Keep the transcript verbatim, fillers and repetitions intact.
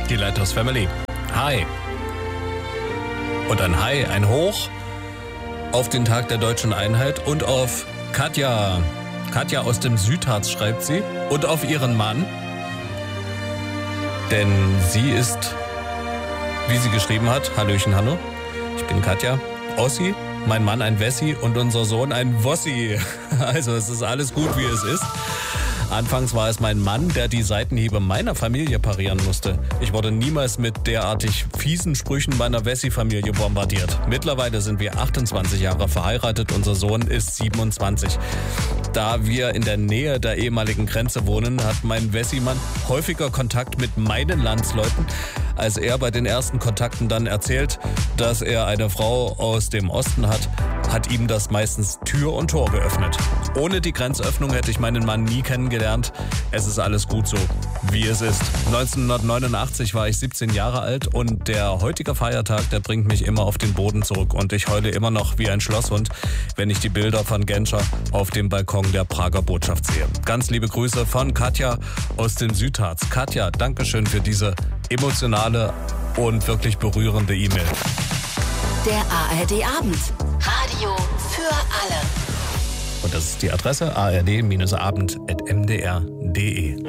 Die Lighthouse Family. Hi. Und ein Hi, ein Hoch auf den Tag der deutschen Einheit und auf Katja. Katja aus dem Südharz schreibt sie. Und auf ihren Mann. Denn sie ist, wie sie geschrieben hat, Hallöchen, hallo. Ich bin Katja. Ossi, mein Mann ein Wessi und unser Sohn ein Wossi. Also es ist alles gut, wie es ist. Anfangs war es mein Mann, der die Seitenhiebe meiner Familie parieren musste. Ich wurde niemals mit derartig fiesen Sprüchen meiner Wessi-Familie bombardiert. Mittlerweile sind wir achtundzwanzig Jahre verheiratet, unser Sohn ist siebenundzwanzig. Da wir in der Nähe der ehemaligen Grenze wohnen, hat mein Wessi-Mann häufiger Kontakt mit meinen Landsleuten. Als er bei den ersten Kontakten dann erzählt, dass er eine Frau aus dem Osten hat, hat ihm das meistens Tür und Tor geöffnet. Ohne die Grenzöffnung hätte ich meinen Mann nie kennengelernt. Es ist alles gut so, wie es ist. neunzehnhundertneunundachtzig war ich siebzehn Jahre alt und der heutige Feiertag, der bringt mich immer auf den Boden zurück. Und ich heule immer noch wie ein Schlosshund, wenn ich die Bilder von Genscher auf dem Balkon der Prager Botschaft sehe. Ganz liebe Grüße von Katja aus dem Südharz. Katja, Dankeschön für diese emotionale und wirklich berührende E-Mail. Der A R D-Abend. Radio für alle. Und das ist die Adresse a r d abend punkt m d r punkt d e.